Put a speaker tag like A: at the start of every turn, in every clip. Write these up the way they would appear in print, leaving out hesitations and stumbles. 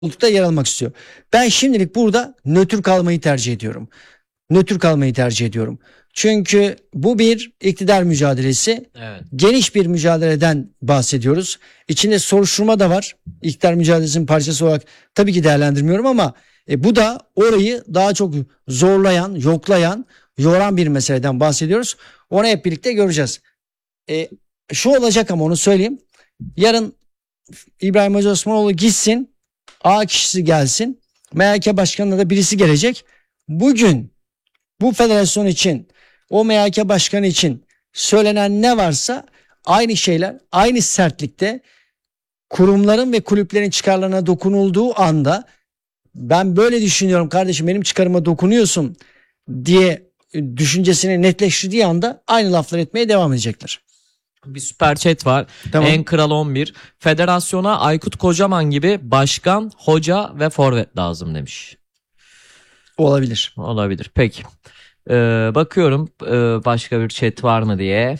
A: koltukta yer almak istiyor. Ben şimdilik burada nötr kalmayı tercih ediyorum. Nötr kalmayı tercih ediyorum. Çünkü bu bir iktidar mücadelesi.
B: Evet.
A: Geniş bir mücadeleden bahsediyoruz. İçinde soruşturma da var. İktidar mücadelesinin parçası olarak tabii ki değerlendirmiyorum ama bu da orayı daha çok zorlayan, yoklayan, yoran bir meseleden bahsediyoruz. Onu hep birlikte göreceğiz. Şu olacak ama onu söyleyeyim. Yarın İbrahim Hacı Osmanoğlu gitsin, A kişisi gelsin, MHK başkanına da birisi gelecek. Bugün bu federasyon için, o MHK başkanı için söylenen ne varsa aynı şeyler, aynı sertlikte kurumların ve kulüplerin çıkarlarına dokunulduğu anda ben böyle düşünüyorum kardeşim, benim çıkarıma dokunuyorsun diye düşüncesini netleştirdiği anda aynı laflar etmeye devam edecekler.
B: Bir süper chat var.
A: Tamam.
B: En Kral 11. Federasyona Aykut Kocaman gibi başkan, hoca ve forvet lazım demiş.
A: Olabilir.
B: Olabilir. Peki. Bakıyorum başka bir chat var mı diye.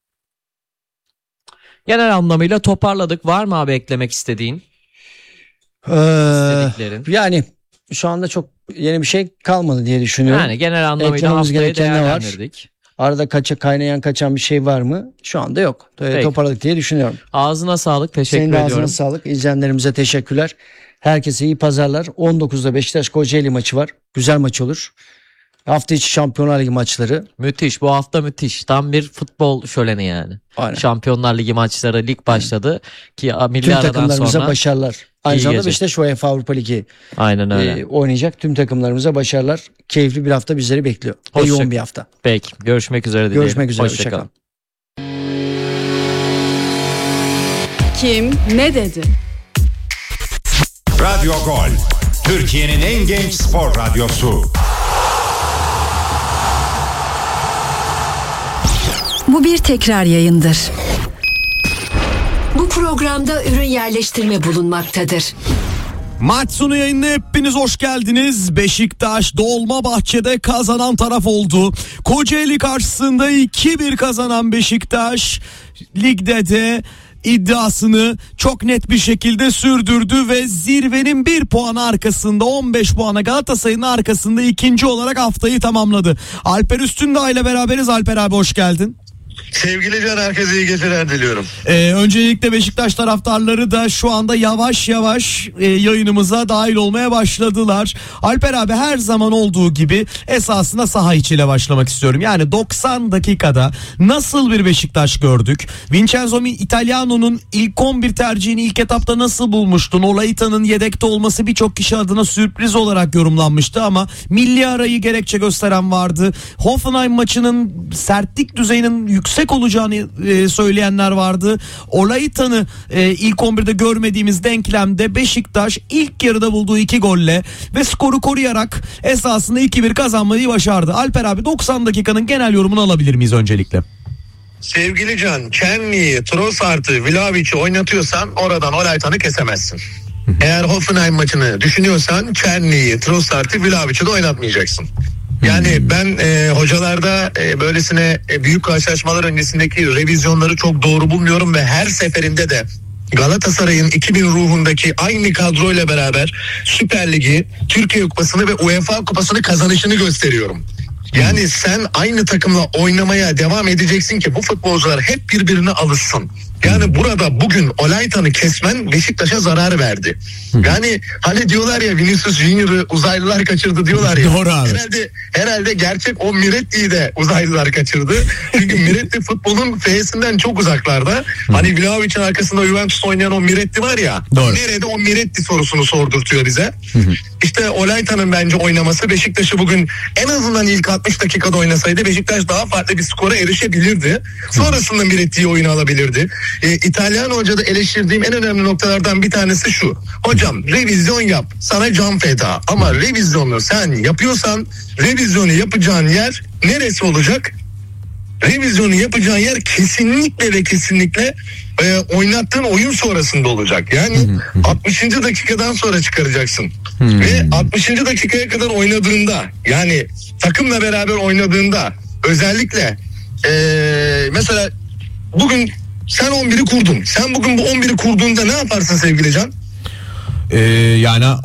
B: Genel anlamıyla toparladık. Var mı abi eklemek istediğin? İstediklerin.
A: Yani şu anda çok yeni bir şey kalmadı diye düşünüyorum.
B: Yani genel anlamıyla
A: Eklememiz
B: haftayı
A: gereken ne var?
B: değerlendirdik.
A: Arada kaçan bir şey var mı? Şu anda yok. Toparladık diye düşünüyorum.
B: Ağzına sağlık. Teşekkür
A: Senin de
B: ediyorum.
A: ağzına sağlık. İzleyenlerimize teşekkürler. Herkese iyi pazarlar. 19'da Beşiktaş Kocaeli maçı var. Güzel maç olur. Hafta içi Şampiyonlar Ligi maçları.
B: Müthiş. Bu hafta müthiş. Tam bir futbol şöleni yani.
A: Aynen.
B: Şampiyonlar Ligi maçları, lig başladı ki milli
A: Tüm
B: aradan
A: takımlarımıza
B: sonra
A: başarılar. Aynı
B: iyi
A: zamanda
B: gelecek.
A: Beşiktaş UEFA Avrupa Ligi
B: Aynen öyle.
A: oynayacak. Tüm takımlarımıza başarılar. Keyifli bir hafta bizleri bekliyor. Ve yoğun bir hafta.
B: Peki. Görüşmek üzere dileyelim.
A: Görüşmek üzere.
B: Hoşça kalın.
C: Kim ne dedi?
D: Radyo Gol, Türkiye'nin en genç spor radyosu.
E: Bu bir tekrar yayındır.
F: Bu programda ürün yerleştirme bulunmaktadır.
G: Maç sonu yayınına hepiniz hoş geldiniz. Beşiktaş Dolmabahçe'de kazanan taraf oldu. Kocaeli karşısında 2-1 kazanan Beşiktaş ligde de iddiasını çok net bir şekilde sürdürdü ve zirvenin 1 puanı arkasında, 15 puana Galatasaray'ın arkasında ikinci olarak haftayı tamamladı. Alper Üstündağ ile beraberiz. Alper abi hoş geldin.
H: Sevgili Can, herkese iyi geceler diliyorum.
G: Öncelikle Beşiktaş taraftarları da şu anda yavaş yavaş yayınımıza dahil olmaya başladılar. Alper abi, her zaman olduğu gibi esasında saha içiyle başlamak istiyorum. Yani 90 dakikada nasıl bir Beşiktaş gördük? Vincenzo Italiano'nun ilk 11 tercihini ilk etapta nasıl bulmuştun? Olaita'nın yedekte olması birçok kişi adına sürpriz olarak yorumlanmıştı ama milli arayı gerekçe gösteren vardı. Hoffenheim maçının sertlik düzeyinin yüksek olacağını söyleyenler vardı. Olaita'nı ilk 11'de görmediğimiz denklemde Beşiktaş ilk yarıda bulduğu 2 golle ve skoru koruyarak esasında 2-1 kazanmayı başardı. Alper abi, 90 dakikanın genel yorumunu alabilir miyiz öncelikle?
H: Sevgili Can, Kenli'yi, Trossard'ı, Vlahovic'i oynatıyorsan oradan Olaita'nı kesemezsin. Eğer Hoffenheim maçını düşünüyorsan Kenli'yi, Trossard'ı, Vlahovic'i de oynatmayacaksın. Yani ben hocalarda böylesine büyük karşılaşmalar öncesindeki revizyonları çok doğru bulmuyorum ve her seferinde de Galatasaray'ın 2000 ruhundaki aynı kadroyla beraber Süper Ligi, Türkiye Kupası'nı ve UEFA Kupası'nı kazanışını gösteriyorum. Yani sen aynı takımla oynamaya devam edeceksin ki bu futbolcular hep birbirine alışsın. Yani burada bugün Olaita'nı kesmen Beşiktaş'a zarar verdi. Yani hani diyorlar ya, Vinicius Junior'ı uzaylılar kaçırdı diyorlar ya.
G: Doğru abi.
H: Herhalde gerçek o Miretti'yi de uzaylılar kaçırdı. Çünkü Miretti futbolun F'sinden çok uzaklarda. Hani Vlahovic'in arkasında Juventus oynayan o Miretti var ya.
G: Doğru.
H: Nerede o Miretti sorusunu sordurtuyor bize. İşte Olaita'nın bence oynaması Beşiktaş'ı bugün en azından ilk 60 dakikada oynasaydı Beşiktaş daha farklı bir skora erişebilirdi. Sonrasında Miretti'yi oyuna alabilirdi. İtalyan hocada eleştirdiğim en önemli noktalardan bir tanesi şu. Hocam revizyon yap. Sana can feda. Ama revizyonu sen yapıyorsan revizyonu yapacağın yer neresi olacak? Revizyonu yapacağın yer kesinlikle ve kesinlikle oynattığın oyun sonrasında olacak. Yani 60. dakikadan sonra çıkaracaksın. Ve 60. dakikaya kadar oynadığında, yani takımla beraber oynadığında, özellikle mesela bugün sen 11'i kurdun. Sen bugün bu 11'i kurduğunda ne yaparsın sevgili Can?
G: Yani